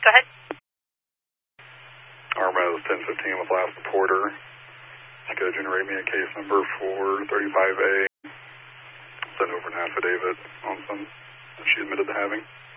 Go ahead. Armez 1015 with last reporter. Go generate me a case number 435A. Send over an affidavit on some that she admitted to having.